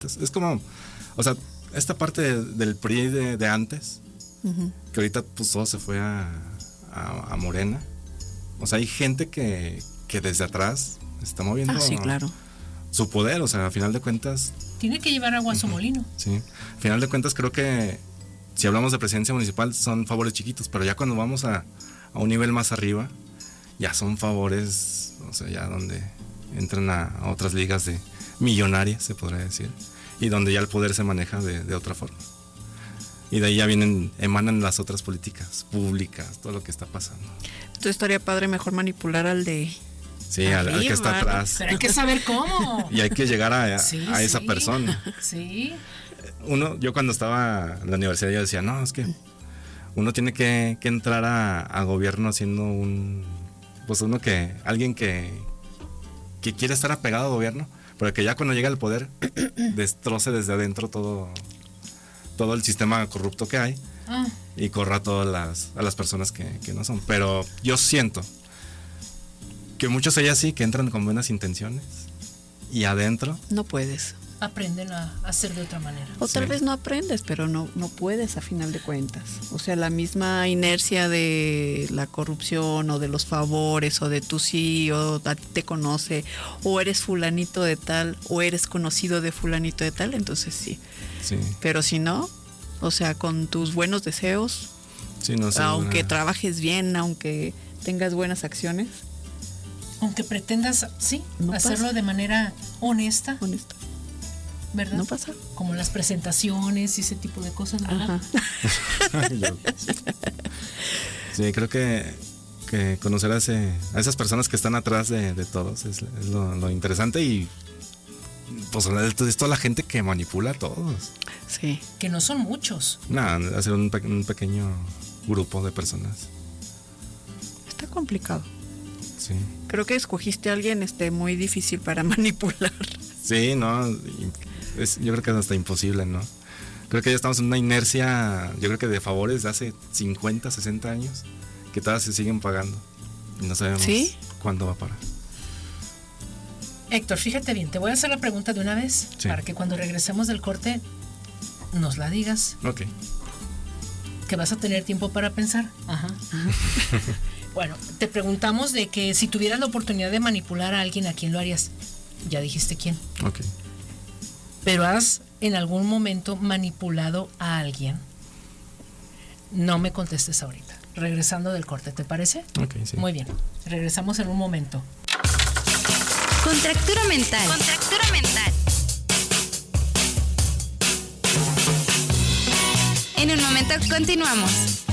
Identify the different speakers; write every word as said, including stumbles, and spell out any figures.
Speaker 1: Es como, o sea, esta parte de, del P R I de, de antes, uh-huh. que ahorita pues todo se fue a, a, a Morena. O sea, hay gente que, que desde atrás está moviendo
Speaker 2: ah, sí, claro.
Speaker 1: su poder, o sea, a final de cuentas...
Speaker 3: Tiene que llevar agua a su uh-huh. molino.
Speaker 1: Sí, a final de cuentas creo que si hablamos de presidencia municipal son favores chiquitos, pero ya cuando vamos a, a un nivel más arriba, ya son favores, o sea, ya donde entran a, a otras ligas de millonarias, se podría decir, y donde ya el poder se maneja de, de otra forma. Y de ahí ya vienen, emanan las otras políticas públicas, todo lo que está pasando.
Speaker 2: Entonces estaría padre mejor manipular al de...
Speaker 1: Sí, al, al que está atrás.
Speaker 3: Pero hay que saber cómo.
Speaker 1: Y hay que llegar a, a,
Speaker 3: sí,
Speaker 1: a esa
Speaker 3: sí.
Speaker 1: persona.
Speaker 3: Sí.
Speaker 1: Uno, yo cuando estaba en la universidad yo decía, no, es que uno tiene que, que entrar a, a gobierno siendo un, pues uno que, alguien que, que quiere estar apegado al gobierno, pero que ya cuando llega al poder destroce desde adentro todo, todo el sistema corrupto que hay ah. y corra a todas las, a las personas que, que no son. Pero yo siento que muchos ellas sí, que entran con buenas intenciones y adentro
Speaker 2: no puedes.
Speaker 3: Aprenden a hacer de otra manera.
Speaker 2: O tal sí. vez no aprendes, pero no, no puedes a final de cuentas. O sea, la misma inercia de la corrupción o de los favores o de tú sí o a ti te conoce o eres fulanito de tal o eres conocido de fulanito de tal, entonces sí.
Speaker 1: sí.
Speaker 2: Pero si no, o sea, con tus buenos deseos,
Speaker 1: sí, no sé,
Speaker 2: aunque
Speaker 1: una...
Speaker 2: trabajes bien, aunque tengas buenas acciones.
Speaker 3: Aunque pretendas, sí,
Speaker 2: no
Speaker 3: hacerlo
Speaker 2: pasa.
Speaker 3: de manera honesta.
Speaker 2: Honesta.
Speaker 3: ¿Verdad?
Speaker 2: No pasa.
Speaker 3: Como las presentaciones y ese tipo de cosas, ¿verdad?
Speaker 1: Sí, creo que, que conocer a, ese, a esas personas que están atrás de, de todos es, es lo, lo interesante y pues es toda la gente que manipula a todos.
Speaker 2: Sí.
Speaker 3: Que no son muchos.
Speaker 1: No, hacer un, pe- un pequeño grupo de personas.
Speaker 2: Está complicado.
Speaker 1: Sí.
Speaker 2: Creo que escogiste a alguien este, muy difícil para manipular.
Speaker 1: Sí, no, es, yo creo que es hasta imposible, ¿no? Creo que ya estamos en una inercia, yo creo que de favores de hace cincuenta, sesenta años, que todas se siguen pagando. Y no sabemos ¿Sí? cuándo va a parar.
Speaker 3: Héctor, fíjate bien, te voy a hacer la pregunta de una vez, sí. para que cuando regresemos del corte nos la digas.
Speaker 1: Ok.
Speaker 3: Que vas a tener tiempo para pensar. Ajá. Bueno, te preguntamos de que si tuvieras la oportunidad de manipular a alguien, ¿a quién lo harías? Ya dijiste quién.
Speaker 1: Ok.
Speaker 3: Pero has en algún momento manipulado a alguien. No me contestes ahorita. Regresando del corte, ¿te parece?
Speaker 1: Ok, sí.
Speaker 3: Muy bien. Regresamos en un momento.
Speaker 4: Contractura mental. Contractura mental. En un momento continuamos.